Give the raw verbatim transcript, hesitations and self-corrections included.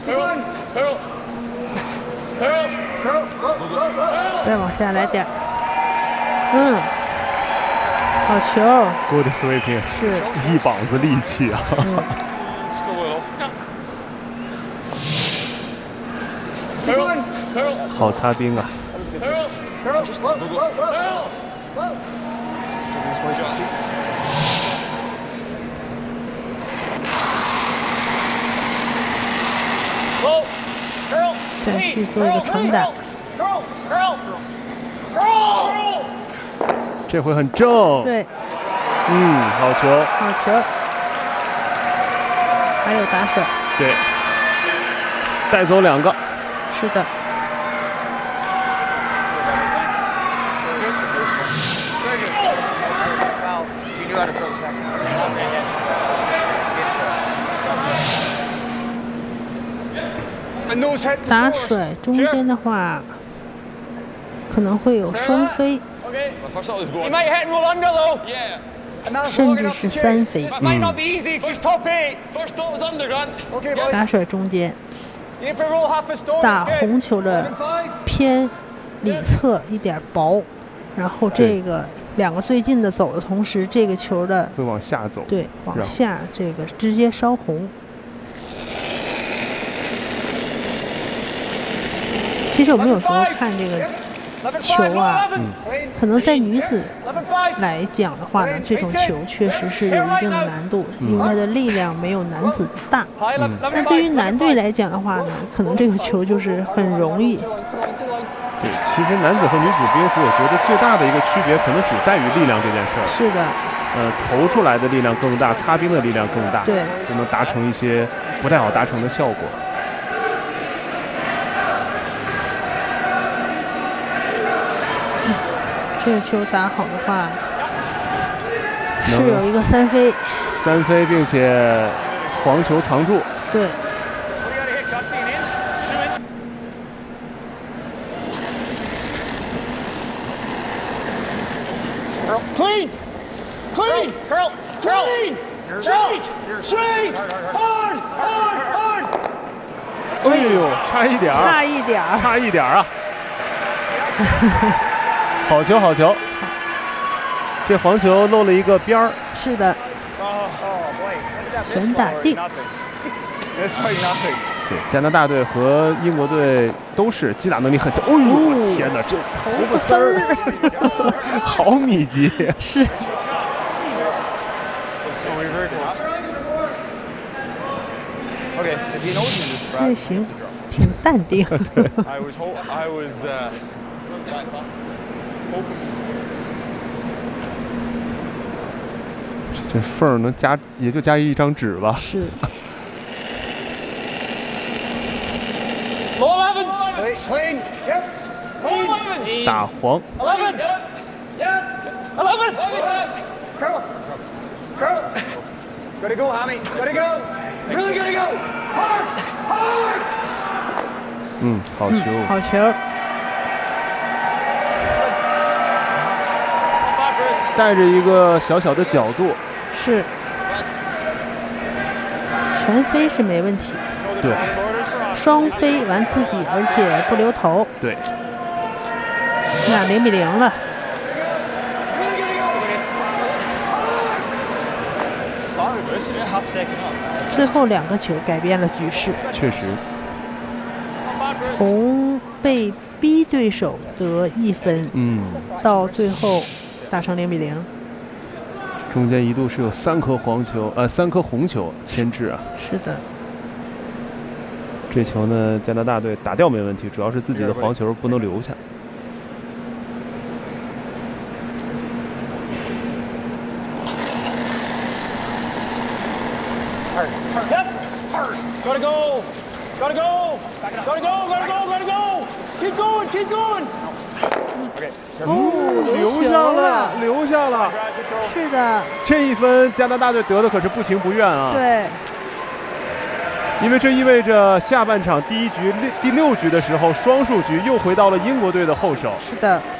再往下来点。嗯，好球 ，good sweeping， 是一膀子力气啊。 嗯好擦冰啊！ 再去做一个传打， 这回很正。 对， 嗯，好球， 好球，还有打手， 对，带走两个。 是的。 打甩中间的话，可能会有双飞，甚至是三飞。 嗯， 打甩中间，打红球的偏里侧一点薄，然后这个两个最近的走的同时，这个球的会往下走， 对，往下这个直接烧红。 其实我们有时候看这个球啊，嗯，可能在女子来讲的话呢，这种球确实是有一定的难度， 嗯、 因为它的力量没有男子大。嗯，但对于男队来讲的话呢，可能这个球就是很容易。 对，其实男子和女子冰壶，我觉得最大的一个区别可能只在于力量这件事儿。 是的。 呃，投出来的力量更大，擦冰的力量更大， 对， 就能达成一些不太好达成的效果。 这个球打好的话，是有一个三飞， 三飞，并且黄球藏住。 对。 Clean, clean, curl, clean, straight, straight, hard, hard, hard. 哎呦，差一点儿， 差一点儿， 差一点儿啊！好球，好球！这黄球漏了一个边儿。 是的。全打定。 对，加拿大队和英国队都是击打能力很强。哦呦，我天哪，这头发丝儿，好密集。 是。还行，挺淡定。 这缝儿能夹，也就夹一张纸吧。 是。 打黄。 Gotta go, Hammy. Gotta go. Really gotta go. Hard, hard. 嗯，好球， 嗯、好球。 带着一个小小的角度。 是。全飞是没问题。 对。 双飞完自己，而且不留头。 对。 那零比零了。最后两个球改变了局势。 确实。 从被逼对手得一分， 嗯， 到最后打成零比零。 中间一度是有三颗黄球，呃，三颗红球牵制啊。 是的。 这球呢，加拿大队打掉没问题，主要是自己的黄球不能留下。 Gotta go! Gotta go! Gotta go! Gotta go! Gotta go! Keep going! Keep going! 哦， 留下了，留下了。 是的。 这一分加拿大队得的可是不情不愿啊。 对。 因为这意味着下半场第一局第六局的时候，双数局又回到了英国队的后手。 是的。